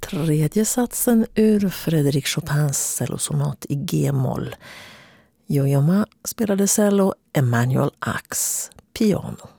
tredje satsen ur Frédéric Chopins cellosonat i G-moll. Yo-Yo Ma spelade cello, Emanuel Ax piano.